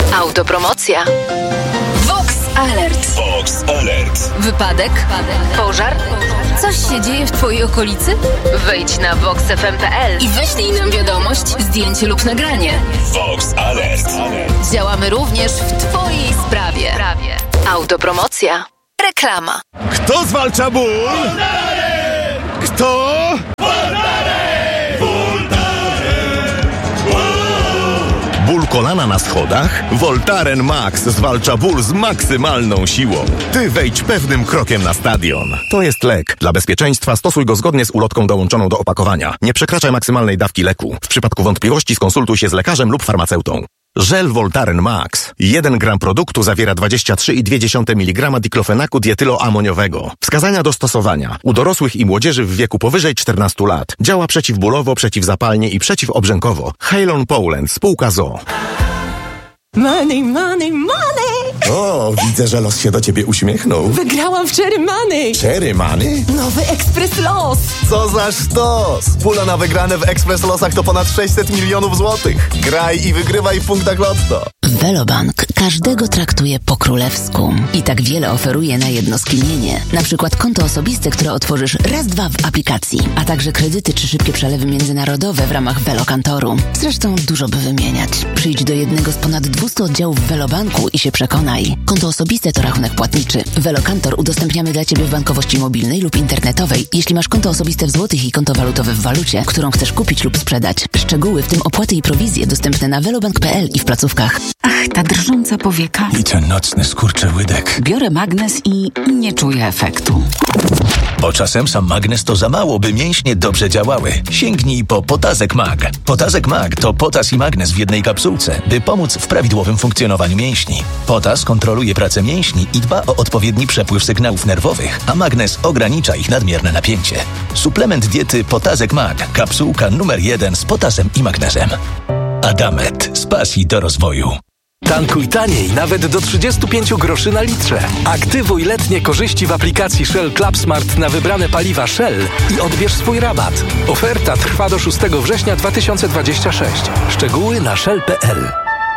Autopromocja. Vox Alert. Vox Alert. Wypadek? Pożar? Coś się dzieje w twojej okolicy? Wejdź na voxfm.pl i wyślij nam wiadomość, zdjęcie lub nagranie. Vox Alert. Działamy również w twojej sprawie. Autopromocja. Reklama. Kto zwalcza ból? Kto? Ból kolana na schodach? Voltaren Max zwalcza ból z maksymalną siłą. Ty wejdź pewnym krokiem na stadion. To jest lek. Dla bezpieczeństwa stosuj go zgodnie z ulotką dołączoną do opakowania. Nie przekraczaj maksymalnej dawki leku. W przypadku wątpliwości skonsultuj się z lekarzem lub farmaceutą. Żel Voltaren Max. 1 gram produktu zawiera 23,2 mg diklofenaku dietyloamoniowego. Wskazania do stosowania. U dorosłych i młodzieży w wieku powyżej 14 lat. Działa przeciwbólowo, przeciwzapalnie i przeciwobrzękowo. Halon Poland, spółka ZOO. Money, money, money! O, widzę, że los się do ciebie uśmiechnął. Wygrałam w Cherry Money! Cherry Money? Nowy Ekspres Los! Co za sztos! Pula na wygrane w Ekspres Losach to ponad 600 milionów złotych. Graj i wygrywaj w punktach Lotto. Velobank każdego traktuje po królewsku i tak wiele oferuje na jedno skinienie. Na przykład konto osobiste, które otworzysz raz, dwa w aplikacji, a także kredyty czy szybkie przelewy międzynarodowe w ramach Velokantoru. Zresztą dużo by wymieniać. Przyjdź do jednego z ponad 200 oddziałów Velobanku i się przekonaj. Konto osobiste to rachunek płatniczy. Velokantor udostępniamy dla Ciebie w bankowości mobilnej lub internetowej, jeśli masz konto osobiste w złotych i konto walutowe w walucie, którą chcesz kupić lub sprzedać. Szczegóły, w tym opłaty i prowizje, dostępne na velobank.pl i w placówkach. Ach, ta drżąca powieka. I ten nocny skurczyłydek. Biorę magnes i nie czuję efektu. Bo czasem sam magnes to za mało, by mięśnie dobrze działały. Sięgnij po Potazek Mag. Potazek Mag to potas i magnes w jednej kapsułce, by pomóc w prawidłowym funkcjonowaniu mięśni. Potas kontroluje pracę mięśni i dba o odpowiedni przepływ sygnałów nerwowych, a magnes ogranicza ich nadmierne napięcie. Suplement diety Potazek Mag. Kapsułka numer 1 z potasem i magnezem. Adamet. Z pasji do rozwoju. Tankuj taniej, nawet do 35 groszy na litrze. Aktywuj letnie korzyści w aplikacji Shell Club Smart na wybrane paliwa Shell i odbierz swój rabat. Oferta trwa do 6 września 2026. Szczegóły na shell.pl.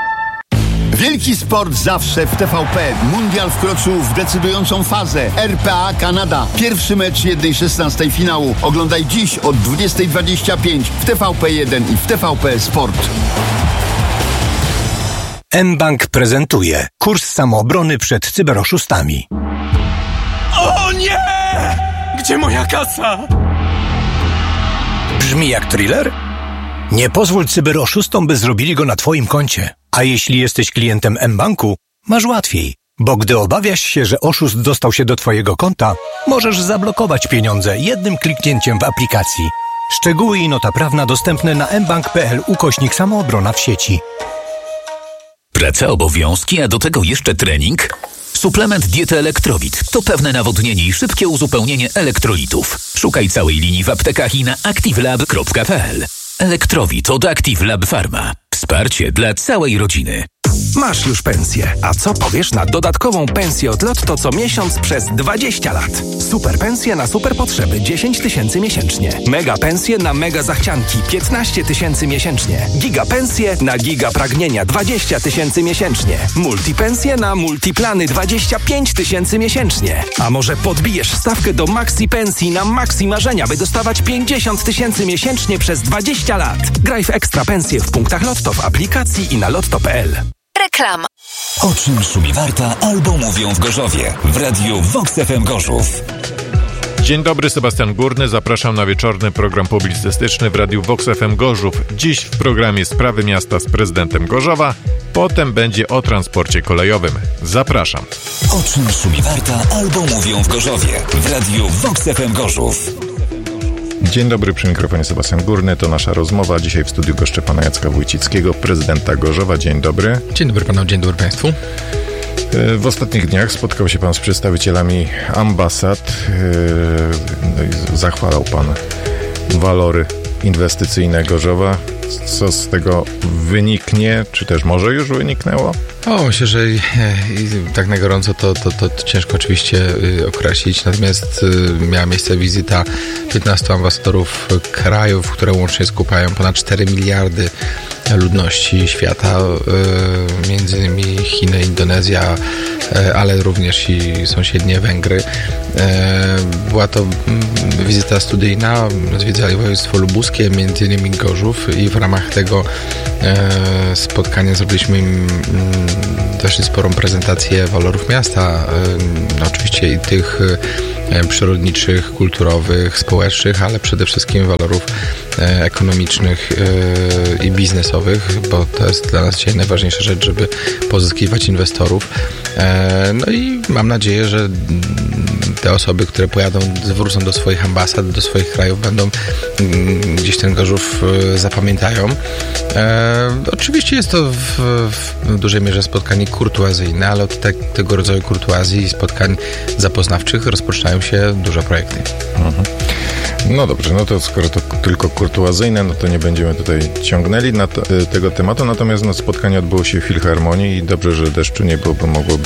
Wielki sport zawsze w TVP. Mundial wkroczył w decydującą fazę. RPA Kanada. Pierwszy mecz 1/16 finału. Oglądaj dziś od 20:25 w TVP1 i w TVP Sport. mBank prezentuje kurs samoobrony przed cyberoszustami. O nie! Gdzie moja kasa? Brzmi jak thriller? Nie pozwól cyberoszustom, by zrobili go na twoim koncie. A jeśli jesteś klientem mBanku, masz łatwiej. Bo gdy obawiasz się, że oszust dostał się do twojego konta, możesz zablokować pieniądze jednym kliknięciem w aplikacji. Szczegóły i nota prawna dostępne na mbank.pl/samoobrona w sieci. Praca, obowiązki, a do tego jeszcze trening? Suplement diety Elektrowit to pewne nawodnienie i szybkie uzupełnienie elektrolitów. Szukaj całej linii w aptekach i na activelab.pl. Elektrowit od Active Lab Pharma. Wsparcie dla całej rodziny. Masz już pensję. A co powiesz na dodatkową pensję od Lotto co miesiąc przez 20 lat? Super pensje na super potrzeby 10 000 miesięcznie. Mega pensje na mega zachcianki 15 000 miesięcznie. Giga pensje na giga pragnienia 20 000 miesięcznie. Multipensje na multiplany 25 000 miesięcznie. A może podbijesz stawkę do maxi pensji na maxi marzenia, by dostawać 50 000 miesięcznie przez 20 lat. Graj w ekstra pensje w punktach Lotto w aplikacji i na lotto.pl. Reklama. O czym szumi warta albo mówią w Gorzowie. W radiu Vox FM Gorzów. Dzień dobry, Sebastian Górny. Zapraszam na wieczorny program publicystyczny w radiu Vox FM Gorzów. Dziś w programie Sprawy Miasta z prezydentem Gorzowa. Potem będzie o transporcie kolejowym. Zapraszam. O czym szumi warta albo mówią w Gorzowie. W radiu Vox FM Gorzów. Dzień dobry, przy mikrofonie Sebastian Górny. To nasza rozmowa. Dzisiaj w studiu goszczę pana Jacka Wójcickiego, prezydenta Gorzowa. Dzień dobry. Dzień dobry panu, dzień dobry państwu. W ostatnich dniach spotkał się pan z przedstawicielami ambasad. Zachwalał pan walory inwestycyjne Gorzowa. Co z tego wyniknie, czy też może już wyniknęło? Myślę, że tak na gorąco to ciężko oczywiście określić, natomiast miała miejsce wizyta 15 ambasadorów krajów, które łącznie skupiają ponad 4 miliardy ludności świata, między innymi Chiny, Indonezja, ale również i sąsiednie Węgry. Była to wizyta studyjna, zwiedzali województwo lubuskie, między innymi Gorzów, i w ramach tego spotkania zrobiliśmy im też sporą prezentację walorów miasta, oczywiście i tych przyrodniczych, kulturowych, społecznych, ale przede wszystkim walorów ekonomicznych i biznesowych, bo to jest dla nas dzisiaj najważniejsza rzecz, żeby pozyskiwać inwestorów. No i mam nadzieję, że te osoby, które pojadą, wrócą do swoich ambasad, do swoich krajów, będą gdzieś ten Gorzów zapamiętają. Oczywiście jest to w dużej mierze spotkanie kurtuazyjne, ale od tego rodzaju kurtuazji i spotkań zapoznawczych rozpoczynają się duże projekty. No dobrze, no to skoro to tylko kurtuazyjne, no to nie będziemy tutaj ciągnęli tego tematu, natomiast spotkanie odbyło się w Filharmonii i dobrze, że deszczu nie było, bo mogłoby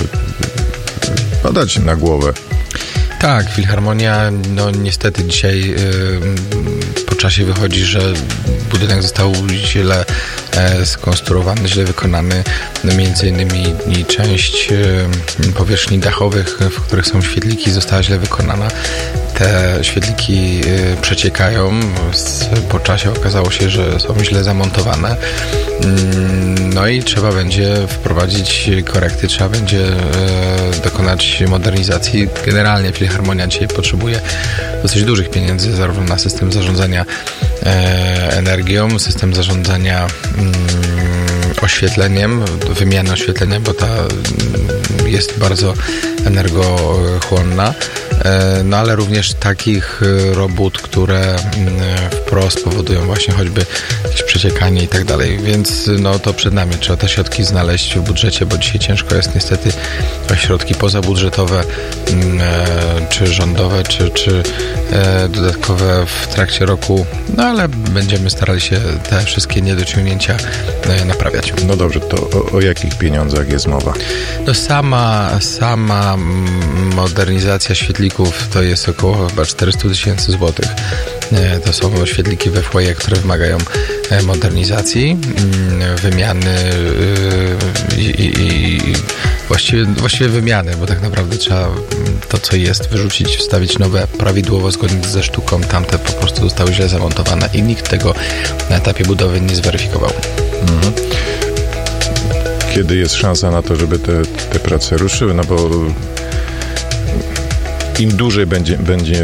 padać na głowę. Tak, Filharmonia, no niestety dzisiaj po czasie wychodzi, że budynek został źle skonstruowany, źle wykonany. Między innymi część powierzchni dachowych, w których są świetliki, została źle wykonana. Te świetliki przeciekają. Po czasie okazało się, że są źle zamontowane. No i trzeba będzie wprowadzić korekty, trzeba będzie dokonać modernizacji. Generalnie Filharmonia dzisiaj potrzebuje dosyć dużych pieniędzy zarówno na system zarządzania energią, system zarządzania oświetleniem, wymianę oświetlenia, bo ta jest bardzo energochłonna, no ale również takich robót, które wprost powodują właśnie choćby jakieś przeciekanie i tak dalej, więc no to przed nami trzeba te środki znaleźć w budżecie, bo dzisiaj ciężko jest niestety o środki pozabudżetowe, czy rządowe, czy dodatkowe w trakcie roku, no ale będziemy starali się te wszystkie niedociągnięcia naprawiać. No dobrze, to o jakich pieniądzach jest mowa? No sama modernizacja świetlików to jest około chyba 400 000 złotych. To są świetliki we foyer, które wymagają modernizacji, wymiany i właściwie wymiany, bo tak naprawdę trzeba to, co jest, wyrzucić, wstawić nowe prawidłowo, zgodnie ze sztuką. Tamte po prostu zostały źle zamontowane i nikt tego na etapie budowy nie zweryfikował. Kiedy jest szansa na to, żeby te prace ruszyły? No bo im dłużej będzie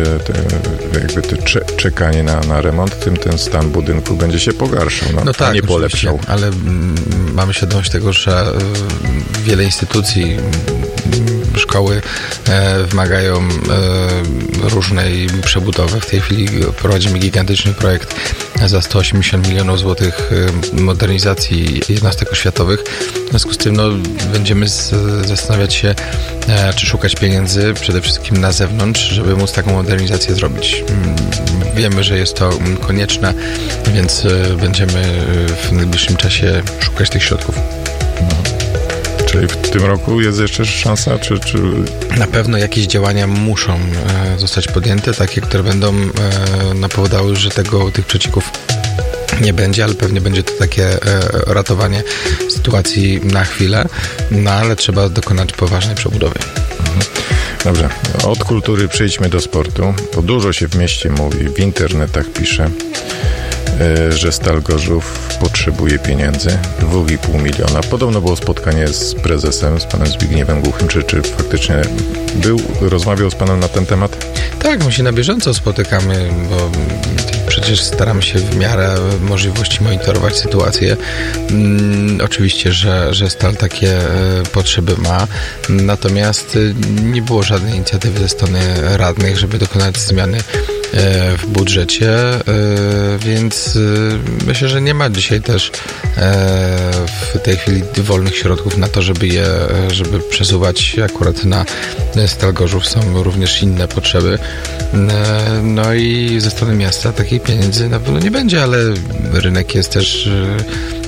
czekanie na remont, tym ten stan budynku będzie się pogarszał, no tak, a nie polepszał. Ale mamy świadomość tego, że wiele instytucji, szkoły wymagają różnej przebudowy. W tej chwili prowadzimy gigantyczny projekt za 180 milionów złotych modernizacji jednostek oświatowych. W związku z tym będziemy zastanawiać się, czy szukać pieniędzy przede wszystkim na zewnątrz, żeby móc taką modernizację zrobić. Wiemy, że jest to konieczne, więc będziemy w najbliższym czasie szukać tych środków. Czyli w tym roku jest jeszcze szansa, czy... Na pewno jakieś działania muszą zostać podjęte, takie, które będą powodowały, że tych przecieków nie będzie, ale pewnie będzie to takie ratowanie sytuacji na chwilę, no ale trzeba dokonać poważnej przebudowy. Dobrze, od kultury przejdźmy do sportu, bo dużo się w mieście mówi, w internetach pisze, że Stal Gorzów potrzebuje pieniędzy, 2,5 miliona. Podobno było spotkanie z prezesem, z panem Zbigniewem Głuchym. Czy faktycznie rozmawiał z panem na ten temat? Tak, my się na bieżąco spotykamy, bo przecież staramy się w miarę możliwości monitorować sytuację. Oczywiście, że Stal takie potrzeby ma, natomiast nie było żadnej inicjatywy ze strony radnych, żeby dokonać zmiany w budżecie, więc myślę, że nie ma dzisiaj też w tej chwili wolnych środków na to, żeby przesuwać akurat na Stal Gorzów. Są również inne potrzeby. No i ze strony miasta takich pieniędzy na pewno nie będzie, ale rynek jest też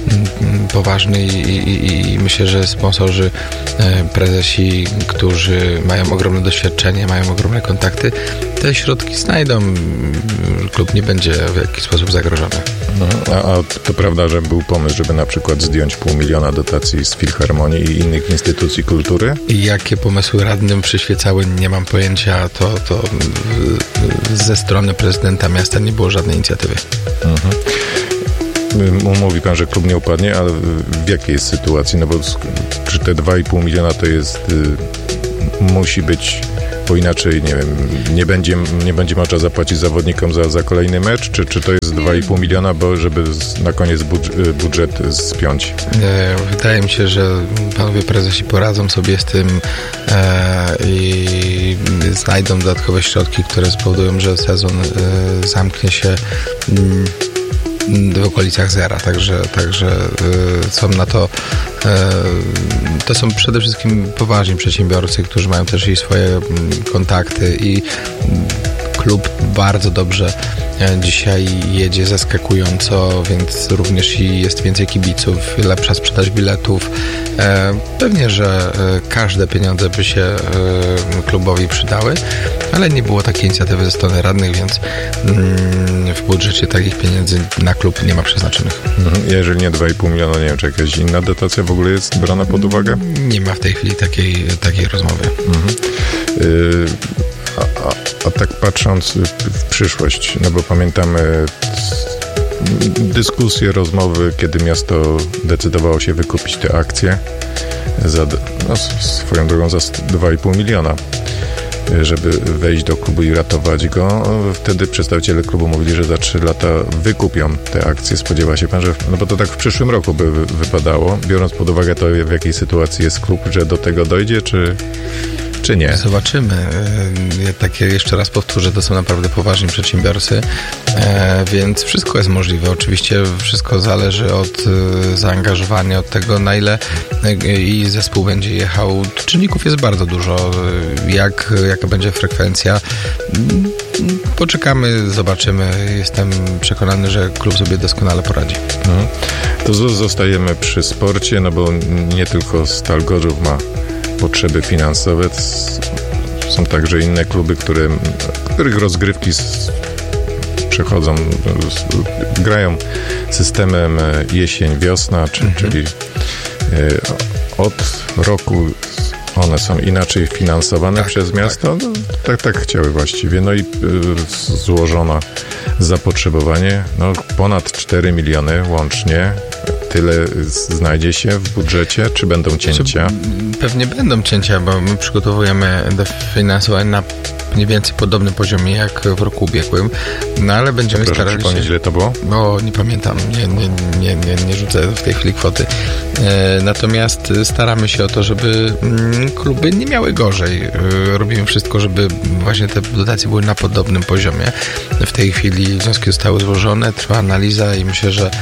poważny i myślę, że sponsorzy, prezesi, którzy mają ogromne doświadczenie, mają ogromne kontakty, te środki znajdą. Klub nie będzie w jakiś sposób zagrożony. A to prawda, że był pomysł, żeby na przykład zdjąć 500 000 dotacji z Filharmonii i innych instytucji kultury? I jakie pomysły radnym przyświecały, nie mam pojęcia. To ze strony prezydenta miasta nie było żadnej inicjatywy. Mówi pan, że klub nie upadnie, ale w jakiej jest sytuacji? No bo czy te 2,5 miliona to jest... musi być... Bo inaczej, nie wiem, nie będzie można zapłacić zawodnikom za kolejny mecz? Czy to jest 2,5 miliona, bo żeby na koniec budżet spiąć? Wydaje mi się, że panowie prezesi poradzą sobie z tym i znajdą dodatkowe środki, które spowodują, że sezon zamknie się w okolicach zera, także są na to są przede wszystkim poważni przedsiębiorcy, którzy mają też i swoje kontakty i klub bardzo dobrze dzisiaj jedzie zaskakująco, więc również i jest więcej kibiców, lepsza sprzedaż biletów. Pewnie, że każde pieniądze by się klubowi przydały, ale nie było takiej inicjatywy ze strony radnych, więc w budżecie takich pieniędzy na klub nie ma przeznaczonych. Jeżeli nie 2,5 miliona, nie wiem, czy jakaś inna dotacja w ogóle jest brana pod uwagę? Nie ma w tej chwili takiej rozmowy. A tak patrząc w przyszłość, no bo pamiętamy dyskusje, rozmowy, kiedy miasto decydowało się wykupić te akcje swoją drogą za 2,5 miliona, żeby wejść do klubu i ratować go. Wtedy przedstawiciele klubu mówili, że za 3 lata wykupią te akcje. Spodziewa się pan, że... No bo to tak w przyszłym roku by wypadało, biorąc pod uwagę to, w jakiej sytuacji jest klub, że do tego dojdzie, czy nie? Zobaczymy. Ja tak jeszcze raz powtórzę, to są naprawdę poważni przedsiębiorcy, więc wszystko jest możliwe. Oczywiście wszystko zależy od zaangażowania, od tego, na ile i zespół będzie jechał. Czynników jest bardzo dużo. Jaka będzie frekwencja? Poczekamy, zobaczymy. Jestem przekonany, że klub sobie doskonale poradzi. To zostajemy przy sporcie, no bo nie tylko Stal Gorzów ma potrzeby finansowe. Są także inne kluby, których rozgrywki przechodzą, grają systemem jesień-wiosna, czyli od roku one są inaczej finansowane przez miasto. Tak chciały właściwie. No i złożono zapotrzebowanie, ponad 4 miliony łącznie. Tyle znajdzie się w budżecie, czy będą cięcia? Pewnie będą cięcia, bo my przygotowujemy dofinansowanie na mniej więcej podobnym poziomie jak w roku ubiegłym, no ale będziemy starali się... ile to było? No, nie pamiętam, nie rzucę w tej chwili kwoty. Natomiast staramy się o to, żeby kluby nie miały gorzej. Robimy wszystko, żeby właśnie te dotacje były na podobnym poziomie. W tej chwili wnioski zostały złożone, trwa analiza i myślę, że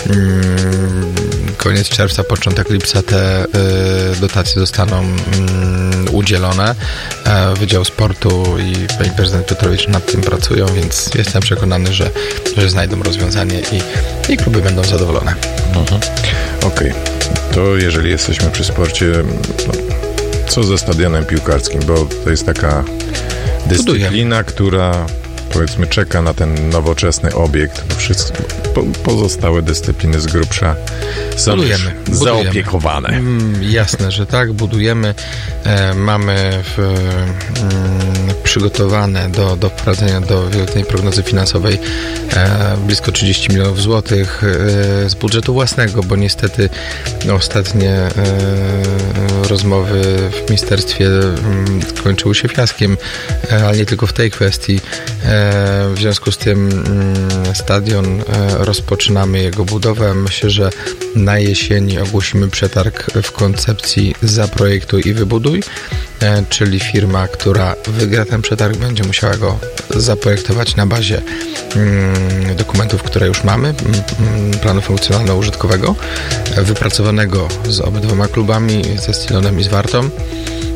koniec czerwca, początek lipca te dotacje zostaną udzielone. Wydział Sportu i pani prezydent Piotrowicz nad tym pracują, więc jestem przekonany, że znajdą rozwiązanie i kluby będą zadowolone. Okej. To jeżeli jesteśmy przy sporcie, co ze stadionem piłkarskim? Bo to jest taka dyscyplina, która powiedzmy czeka na ten nowoczesny obiekt. Pozostałe dyscypliny z grubsza są zaopiekowane. Jasne, że tak. Budujemy. Mamy przygotowane do wprowadzenia do wieloletniej prognozy finansowej blisko 30 milionów złotych z budżetu własnego, bo niestety ostatnie rozmowy w ministerstwie kończyły się fiaskiem, ale nie tylko w tej kwestii. W związku z tym stadion rozpoczynamy jego budowę. Myślę, że na jesieni ogłosimy przetarg w koncepcji Zaprojektuj i Wybuduj, czyli firma, która wygra ten przetarg, będzie musiała go zaprojektować na bazie dokumentów, które już mamy, planu funkcjonalno-użytkowego, wypracowanego z obydwoma klubami, ze Stilonem i z Wartą.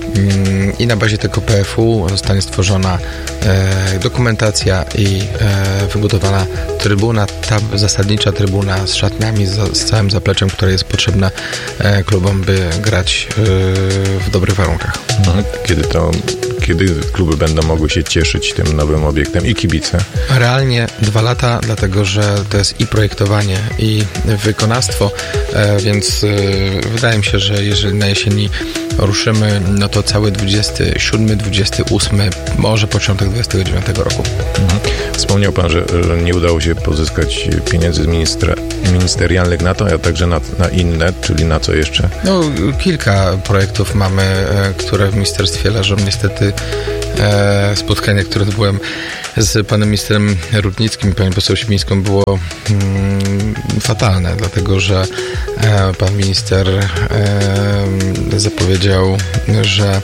I na bazie tego PFU zostanie stworzona dokumentacja i wybudowana trybuna, ta zasadnicza trybuna z szatniami, z całym zapleczem, które jest potrzebne klubom, by grać w dobrych warunkach. Kiedy kluby będą mogły się cieszyć tym nowym obiektem i kibice? Realnie 2 lata, dlatego że to jest i projektowanie, i wykonawstwo, więc wydaje mi się, że jeżeli na jesieni ruszymy, no to cały 27, 28, może początek 29 roku. Wspomniał Pan, że nie udało się pozyskać pieniędzy z ministerialnych na to, a także na inne, czyli na co jeszcze? No, kilka projektów mamy, które w ministerstwie leżą. Niestety spotkanie, które odbyłem z panem ministrem Rudnickim i panią poseł Sibińską, było fatalne, dlatego że pan minister zapowiedział, że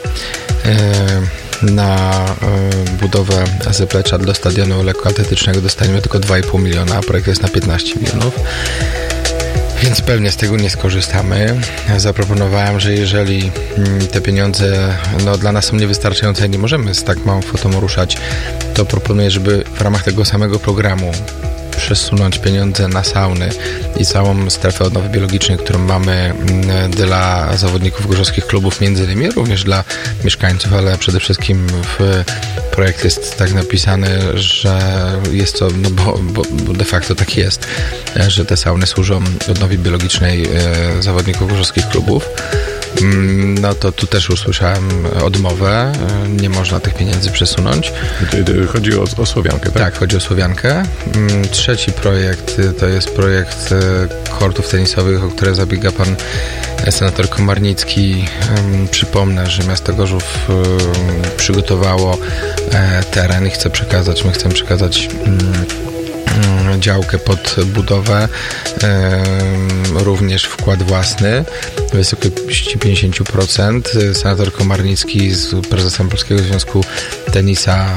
na budowę zaplecza do stadionu lekkoatletycznego dostaniemy tylko 2,5 miliona, a projekt jest na 15 milionów. Więc pewnie z tego nie skorzystamy. Zaproponowałem, że jeżeli te pieniądze dla nas są niewystarczające i nie możemy z tak małą kwotą ruszać, to proponuję, żeby w ramach tego samego programu przesunąć pieniądze na sauny i całą strefę odnowy biologicznej, którą mamy dla zawodników gorzowskich klubów, między innymi również dla mieszkańców, ale przede wszystkim projekt jest tak napisany, że jest to, bo de facto tak jest, że te sauny służą odnowie biologicznej zawodników gorzowskich klubów. No to tu też usłyszałem odmowę, nie można tych pieniędzy przesunąć. Chodzi o Słowiankę, tak? Tak, chodzi o Słowiankę. Trzeci projekt to jest projekt kortów tenisowych, o które zabiega pan senator Komarnicki. Przypomnę, że miasto Gorzów przygotowało teren i my chcemy przekazać działkę pod budowę, również wkład własny w wysokości 50%. Senator Komarnicki z prezesem Polskiego Związku Tenisa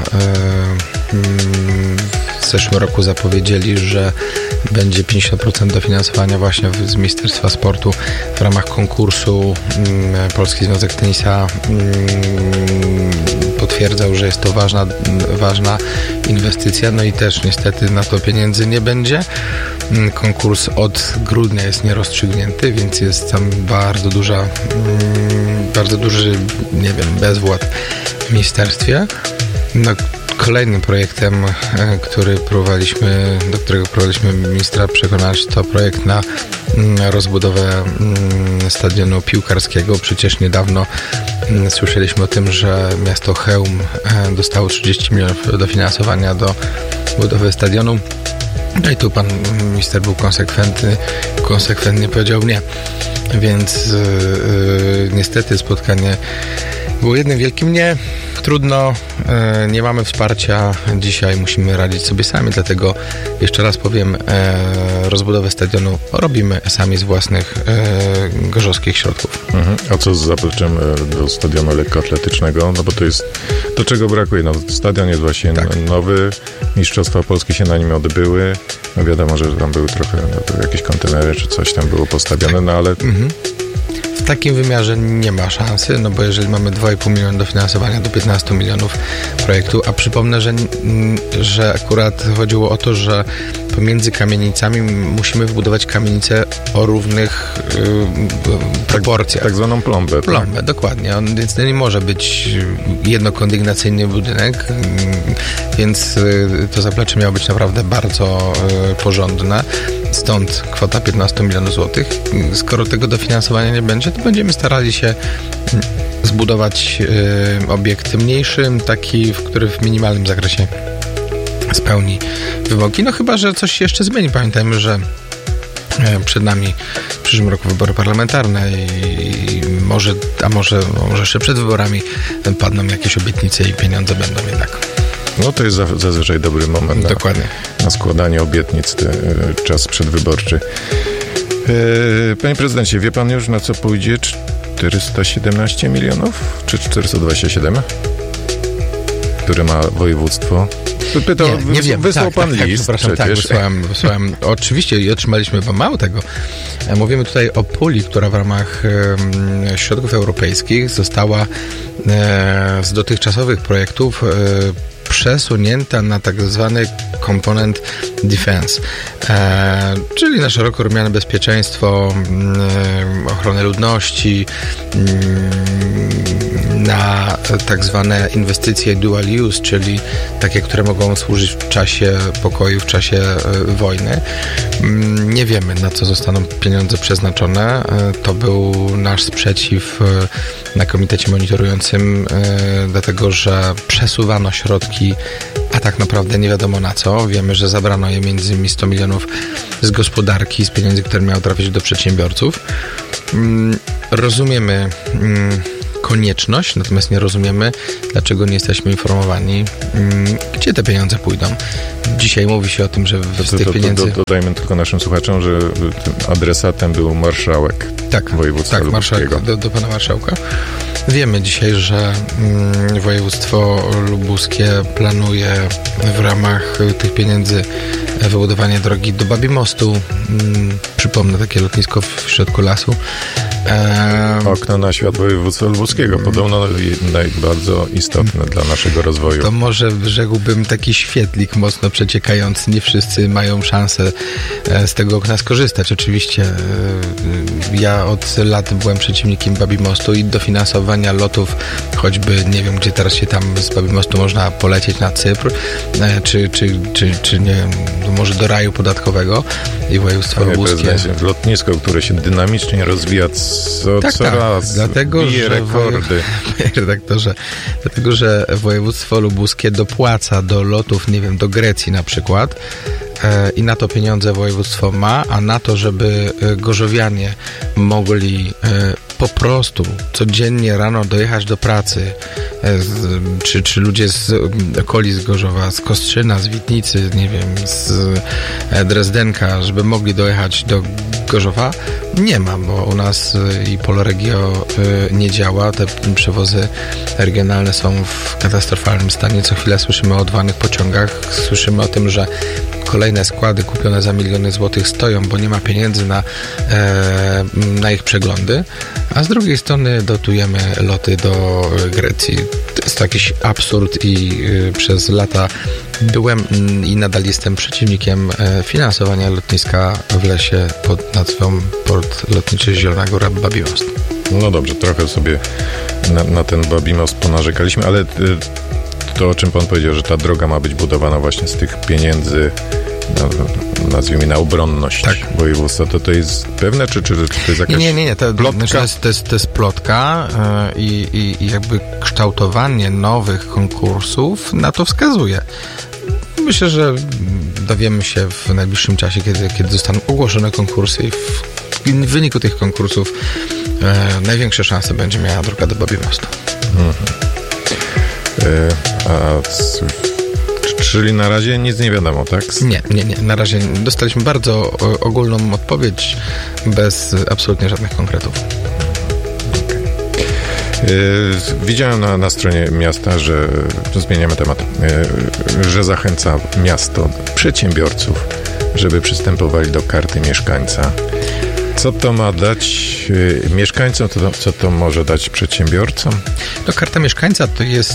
w zeszłym roku zapowiedzieli, że będzie 50% dofinansowania właśnie z Ministerstwa Sportu w ramach konkursu. Polski Związek Tenisa potwierdzał, że jest to ważna inwestycja, no i też niestety na to pieniędzy nie będzie. Konkurs od grudnia jest nierozstrzygnięty, więc jest tam bardzo duży, bezwład w ministerstwie. No, kolejnym projektem, do którego prowadziliśmy ministra przekonać, to projekt na rozbudowę stadionu piłkarskiego. Przecież niedawno słyszeliśmy o tym, że miasto Chełm dostało 30 milionów dofinansowania do budowy stadionu. No i tu pan minister był konsekwentnie powiedział nie. Więc niestety spotkanie było jednym wielkim nie. Trudno, nie mamy wsparcia. Dzisiaj musimy radzić sobie sami, dlatego jeszcze raz powiem, rozbudowę stadionu robimy sami z własnych gorzowskich środków. A co z zapleczem do stadionu lekkoatletycznego? No bo to jest to, czego brakuje. No, stadion jest właśnie nowy, Mistrzostwa Polskie się na nim odbyły. No wiadomo, że tam były trochę jakieś kontenery czy coś tam było postawione, no ale... W takim wymiarze nie ma szansy, no bo jeżeli mamy 2,5 miliona dofinansowania do 15 milionów projektu, a przypomnę, że akurat chodziło o to, że pomiędzy kamienicami musimy wybudować kamienice o równych proporcjach. Tak zwaną plombę. Plombę, dokładnie. Więc to nie może być jednokondygnacyjny budynek, więc to zaplecze miało być naprawdę bardzo porządne. Stąd kwota 15 milionów złotych. Skoro tego dofinansowania nie będzie, to będziemy starali się zbudować obiekt mniejszy, taki, który w minimalnym zakresie spełni wymogi. No chyba, że coś się jeszcze zmieni. Pamiętajmy, że przed nami w przyszłym roku wybory parlamentarne i może jeszcze przed wyborami padną jakieś obietnice i pieniądze będą jednak. No to jest zazwyczaj dobry moment na składanie obietnic, czas przedwyborczy. Panie prezydencie, wie pan już, na co pójdzie 417 milionów? Czy 427? które ma województwo? Nie wiem. Wysłał pan list przepraszam, przecież. wysłałem. Oczywiście i otrzymaliśmy, bo mało tego. Mówimy tutaj o puli, która w ramach środków europejskich została z dotychczasowych projektów przesunięta na tak zwany komponent defense, czyli na szeroko rozumiane bezpieczeństwo, ochronę ludności, na tak zwane inwestycje dual use, czyli takie, które mogą służyć w czasie pokoju, w czasie wojny. Nie wiemy, na co zostaną pieniądze przeznaczone. To był nasz sprzeciw na komitecie monitorującym, dlatego że przesuwano środki, a tak naprawdę nie wiadomo na co. Wiemy, że zabrano je między innymi 100 milionów z gospodarki, z pieniędzy, które miały trafić do przedsiębiorców. Rozumiemy konieczność, natomiast nie rozumiemy, dlaczego nie jesteśmy informowani, gdzie te pieniądze pójdą. Dzisiaj mówi się o tym, że z tych pieniędzy... Dodajmy tylko naszym słuchaczom, że adresatem był marszałek województwa lubuskiego. Do pana marszałka. Wiemy dzisiaj, że województwo lubuskie planuje w ramach tych pieniędzy wybudowanie drogi do Babimostu. Przypomnę, takie lotnisko w środku lasu. Okno na świat województwa lubuskiego. Podobno bardzo istotne dla naszego rozwoju. To może rzekłbym taki świetlik mocno przeciekający. Nie wszyscy mają szansę z tego okna skorzystać. Oczywiście ja od lat byłem przeciwnikiem Babimostu i dofinansowania lotów, choćby nie wiem, gdzie teraz się tam z Babimostu można polecieć na Cypr, czy nie wiem, może do raju podatkowego i województwo lubuskie. Lotnisko, które się dynamicznie rozwija coraz dlatego, bije rekordy. Dlatego, że województwo lubuskie dopłaca do lotów, nie wiem, do Grecji na przykład, i na to pieniądze województwo ma, a na to, żeby gorzowianie mogli po prostu codziennie rano dojechać do pracy, czy ludzie z okolic Gorzowa, z Kostrzyna, z Witnicy, nie wiem, z Drezdenka, żeby mogli dojechać do Gorzowa, nie ma, bo u nas i Poloregio nie działa. Te przewozy regionalne są w katastrofalnym stanie. Co chwilę słyszymy o odwanych pociągach, słyszymy o tym, że kolejne składy kupione za miliony złotych stoją, bo nie ma pieniędzy na ich przeglądy, a z drugiej strony dotujemy loty do Grecji. To jest jakiś absurd i przez lata byłem i nadal jestem przeciwnikiem finansowania lotniska w lesie pod nazwą Port Lotniczy Zielona Góra Babimost. No dobrze, trochę sobie na ten Babimost ponarzekaliśmy, ale to, o czym pan powiedział, że ta droga ma być budowana właśnie z tych pieniędzy, nazwijmy, na obronność województwa, to jest pewne, czy to jest jakaś Nie, plotka? To jest plotka i jakby kształtowanie nowych konkursów na to wskazuje. Myślę, że dowiemy się w najbliższym czasie, kiedy zostaną ogłoszone konkursy i w wyniku tych konkursów największe szanse będzie miała droga do Babimostu. Czyli na razie nic nie wiadomo, tak? Nie. Na razie dostaliśmy bardzo ogólną odpowiedź bez absolutnie żadnych konkretów. Widziałem na stronie miasta, że zmieniamy temat, że zachęca miasto przedsiębiorców, żeby przystępowali do karty mieszkańca. Co to ma dać mieszkańcom, co to może dać przedsiębiorcom? No, karta mieszkańca to jest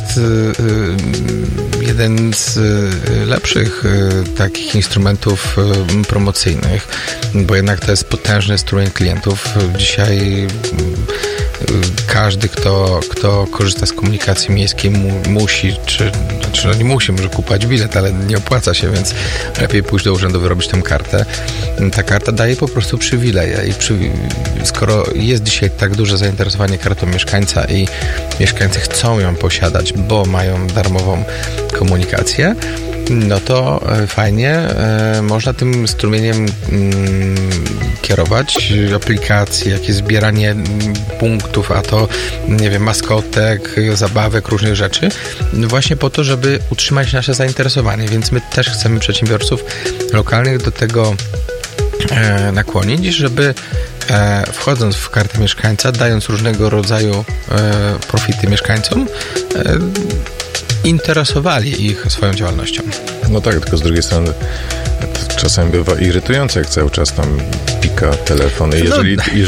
jeden z lepszych takich instrumentów promocyjnych, bo jednak to jest potężny strumień klientów. Dzisiaj każdy, kto korzysta z komunikacji miejskiej musi, nie musi, może kupować bilet, ale nie opłaca się, więc lepiej pójść do urzędu, wyrobić tę kartę. Ta karta daje po prostu przywileje i skoro jest dzisiaj tak duże zainteresowanie kartą mieszkańca i mieszkańcy chcą ją posiadać, bo mają darmową komunikację, no to fajnie, można tym strumieniem kierować aplikacje, jakieś zbieranie punktów, a to, nie wiem, maskotek, zabawek, różnych rzeczy, właśnie po to, żeby utrzymać nasze zainteresowanie, więc my też chcemy przedsiębiorców lokalnych do tego nakłonić, żeby wchodząc w kartę mieszkańca, dając różnego rodzaju profity mieszkańcom, interesowali ich swoją działalnością. No tak, tylko z drugiej strony to czasami bywa irytujące, jak cały czas tam pika telefon. Jeżeli